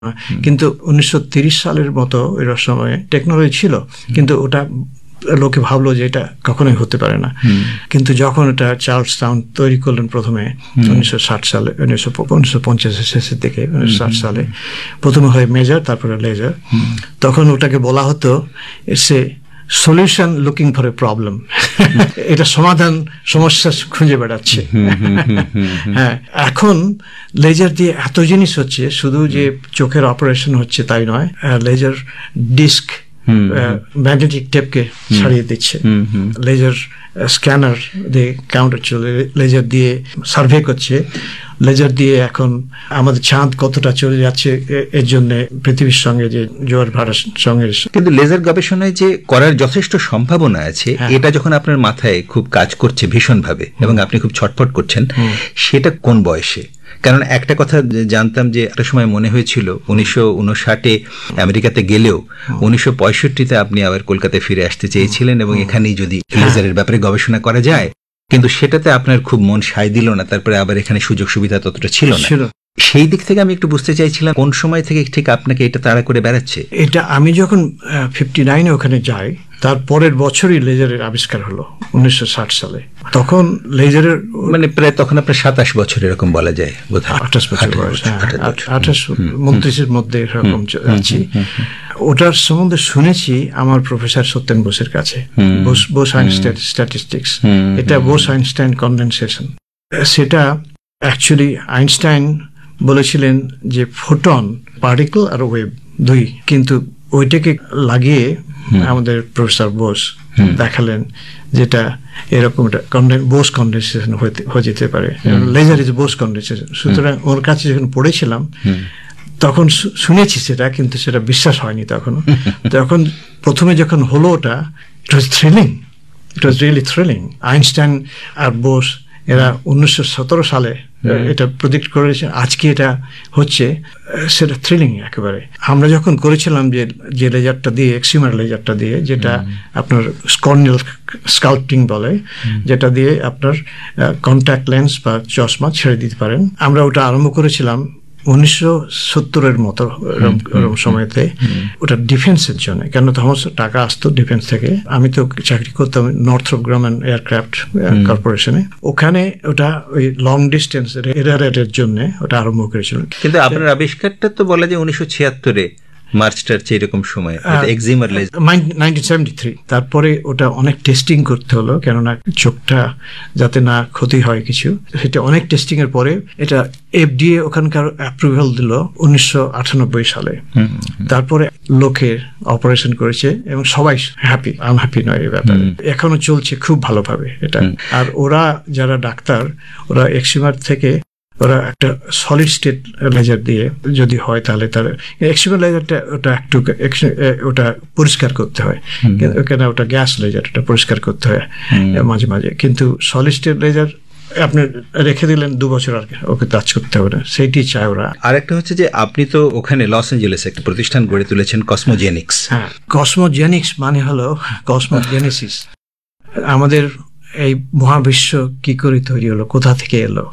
কিন্তু 1930 সালের মতো এর সময় টেকনোলজি ছিল, কিন্তু ওটা লোকে ভাবলো যে এটা কখনোই হতে পারে না। কিন্তু যখন এটা চার্লস টাউন তৈরি করলেন প্রথমে 1960 সালে, 1950 শেষের দিকে 1960 সালে প্রথমে হয় মেজার, তারপরে লেজার, তখন ওটাকে বলা হতো it's a solution looking for a problem. এটা সমাধান, সমস্যা খুঁজে বেড়াচ্ছে। হ্যাঁ, এখন লেজার দিয়ে এত জিনিস হচ্ছে, শুধু যে চোখের অপারেশন হচ্ছে তাই নয়, লেজার ডিস্ক ম্যাগনেটিক টেপকে ছাড়িয়ে দিচ্ছে, লেজার স্ক্যানার দিয়ে কাউন্টার চলে, লেজার দিয়ে সার্ভে করছে, লেজার দিয়ে এখন আমাদের চাঁদ কতটা চলে যাচ্ছে এর জন্য পৃথিবীর সঙ্গে যে জোয়ার ভাটার সঙ্গে। কিন্তু লেজার গবেষণায় যে করার যথেষ্ট সম্ভাবনা আছে, এটা যখন আপনার মাথায় খুব কাজ করছে ভীষণভাবে এবং আপনি খুব ছটফট করছেন, সেটা কোন বয়সে? কারণ একটা কথা জানতাম যে একটা সময় মনে হয়েছিল 1959 আমেরিকাতে গেলেও 1965 আপনি আবার কলকাতায় ফিরে আসতে চেয়েছিলেন এবং এখানেই যদি লেজারের ব্যাপারে গবেষণা করা যায়, কিন্তু সেটাতে আপনার খুব মন সায় দিল না, তারপরে আবার এখানে সুযোগ সুবিধা ততটা ছিল না। সেই দিক থেকে আমি একটু বুঝতে চাইছিলাম কোন সময় থেকে ঠিক আপনাকে এটা তাড়া করে বেড়াচ্ছে। এটা আমি যখন 59 ওখানে যাই, তার পরের বছরই লেজারের আবিষ্কার হলো 1960 সালে। তখন লেজারের মানে প্রায় তখন আপনার 27 বছর এরকম বলা যায়, বোধহয় 28 বছর বয়স, 28-29 মধ্যে এরকম আছি। ওটার সম্বন্ধে শুনেছি আমার প্রফেসর সত্যেন বোসের কাছে, বোস আইনস্টাইন স্ট্যাটিস্টিক্স, এটা বোস আইনস্টাইন কনডেনসেশন। সেটা অ্যাকচুয়ালি আইনস্টাইন বলেছিলেন যে ফোটন, পার্টিকেল আর ওয়েভ দুই, কিন্তু ওইটাকে লাগিয়ে আমাদের প্রফেসর বোস দেখালেন যেটা এরকম বোস কন্ডেনসেশন হয়ে যেতে পারে, লেজার ইজ বোস কন্ডেনসেশন। সুতরাং ওর কাছে যখন পড়েছিলাম তখন শুনেছি সেটা, কিন্তু সেটা বিশ্বাস হয়নি তখন। তখন প্রথমে যখন হলো ওটা, ইট ওয়াজ thrilling, it was really thrilling. Einstein আর বোস এরা 1917 সালে এটা প্রেডিক্ট করেছে, আজকে এটা হচ্ছে, সেটা থ্রিলিং একেবারে। আমরা যখন করেছিলাম যে লেজারটা দিয়ে, এক্সিমার লেজারটা দিয়ে, যেটা আপনার কর্নিয়াল স্কাল্পটিং বলে, যেটা দিয়ে আপনার কন্ট্যাক্ট লেন্স বা চশমা ছেড়ে দিতে পারেন, আমরা ওটা আরম্ভ করেছিলাম 1970 মতো সময়তে, ওটা ডিফেন্সের জন্য। কেন তখন টাকা আসতো ডিফেন্স থেকে। আমি তো চাকরি করতাম নর্থরপ গ্রামেন এয়ারক্রাফট কর্পোরেশনে, ওখানে ওটা ওই লং ডিস্টেন্স এর জন্য ওটা আরম্ভ করেছিল। কিন্তু আপনার আবিষ্কারটা তো বলা যায় 1976 মার্চটার এরকম সময়, এক্সিমার লেজার 1973। তারপরে ওটা অনেক টেস্টিং করতে হলো, কেননা চোখটা যাতে না ক্ষতি হয় কিছু, সেটা অনেক টেস্টিং এর পরে এটা FDA ওখানকার অ্যাপ্রুভাল দিল 1998 সালে। তারপরে লোকের অপারেশন করেছে এবং সবাই হ্যাপি, আনহ্যাপি নয় এই ব্যাপারে, এখনো চলছে খুব ভালোভাবে এটা। আর ওরা যারা ডাক্তার, ওরা এক্সিমার থেকে ওরা একটা সলিড স্টেট লেজার দিয়ে যদি হয়, তাহলে তার এক্সিমার লেজারটা ওটা একটু ওটা পরিষ্কার করতে হয়, কেন ওটা গ্যাস লেজার, ওটা পরিষ্কার করতে হয় মাঝে মাঝে। কিন্তু সলিড স্টেট লেজার আপনি রেখে দিলেন 2 বছর, আর ওকে টাচ করতে হবে না, সেইটি চায় ওরা। আরেকটা হচ্ছে যে আপনি তো ওখানে লস অ্যাঞ্জেলেসে একটা প্রতিষ্ঠান গড়ে তুলেছেন, কসমোজেনিক্স। হ্যাঁ, কসমোজেনিক্স মানে হলো কসমোজেনেসিস, আমাদের এই মহাবিশ্ব কি করে তৈরি হলো, কোথা থেকে এলো,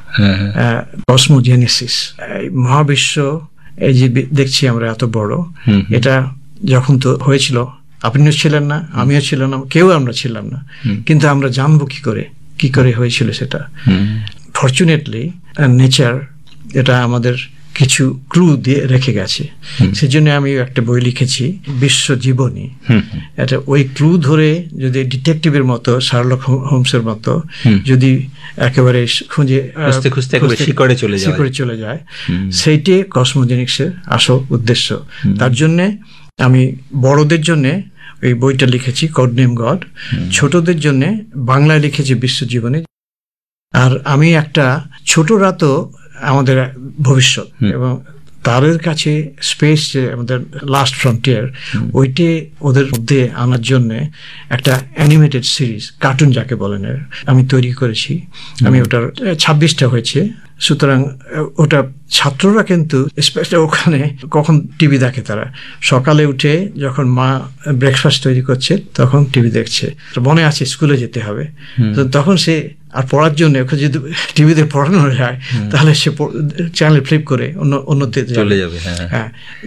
কসমোজেনেসিস। এই মহাবিশ্ব এই যে দেখছি আমরা এত বড়, এটা যখন তো হয়েছিল, আপনিও ছিলেন না, আমিও ছিলাম না, কেউ আমরা ছিলাম না, কিন্তু আমরা জানবো কি করে হয়েছিল সেটা। ফরচুনেটলি নেচার এটা আমাদের কিছু ক্লু দিয়ে রেখে গেছে, সেজন্য আমি একটা বই লিখেছি, বিশ্ব জীবনী। এটা ওই ক্লু ধরে যদি ডিটেকটিভের মতো, শার্লক হোমসের মতো যদি একেবারে খুঁজে শিকড়ে চলে যায়, সেইটাই কসমোজেনিক্সের আসল উদ্দেশ্য। তার জন্যে আমি বড়দের জন্যে ওই বইটা লিখেছি কোড নেম গড, ছোটদের জন্য বাংলায় লিখেছি বিশ্বজীবনী। আর আমি একটা, ছোটরা তো আমাদের ভবিষ্যৎ এবং তাদের কাছে স্পেস যে আমাদের লাস্ট ফ্রন্টিয়ার, ওইটি ওদের মধ্যে আনার জন্য একটা অ্যানিমেটেড সিরিজ, কার্টুন যাকে বলেন, আমি তৈরি করেছি। আমি ওটার 26টা হয়েছে। সুতরাং ওটা ছাত্ররা কিন্তু ওখানে কখন টিভি দেখে, তারা সকালে উঠে যখন মা ব্রেকফাস্ট তৈরি করছে তখন টিভি দেখছে, মনে আছে স্কুলে যেতে হবে, তো তখন সে আর পড়ার জন্য ওকে যদি টিভিতে পড়ানো যায় তাহলে সে চ্যানেল ফ্লিপ করে অন্যতে চলে যাবে। হ্যাঁ।